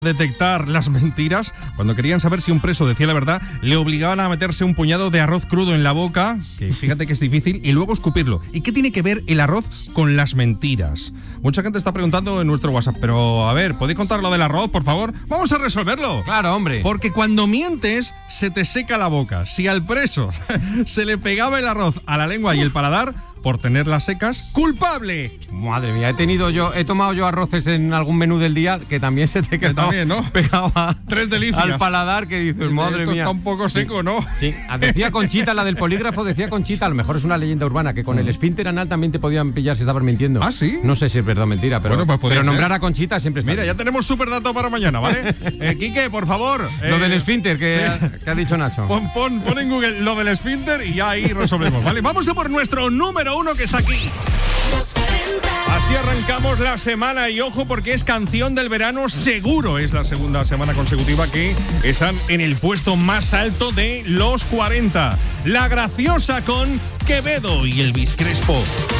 detectar las mentiras, cuando querían saber si un preso decía la verdad, le obligaban a meterse un puñado de arroz crudo en la boca, que fíjate que es difícil, y luego escupirlo. ¿Y qué tiene que ver el arroz con las mentiras? Mucha gente está preguntando en nuestro WhatsApp, pero a ver, ¿podéis contar lo del arroz, por favor? Vamos a resolverlo. Claro, hombre. Porque cuando mientes, se te seca la boca. Si al preso se le pegaba el arroz a la lengua y el paladar, por tenerlas secas, ¡culpable! Madre mía, he tomado yo arroces en algún menú del día que también se te quedaba también, ¿no? pegado Tres delicias al paladar, que dices, madre Esto mía. está un poco seco, ¿no? Sí, decía Conchita, la del polígrafo, decía Conchita, a lo mejor es una leyenda urbana, que con el esfínter anal también te podían pillar si estabas mintiendo. ¿Ah, sí? No sé si es verdad o mentira, pero, Bueno, pues podría nombrar ser. a Conchita siempre está Mira, bien. ya tenemos súper dato para mañana, ¿vale? Quique, por favor. Lo del esfínter que ha dicho Nacho. Pon en Google lo del esfínter y ya ahí resolvemos, ¿vale? Vamos a por nuestro número 1 que está aquí. Así arrancamos la semana y ojo porque es canción del verano seguro. Es la segunda semana consecutiva que están en el puesto más alto de los 40. La Graciosa con Quevedo y Elvis Crespo.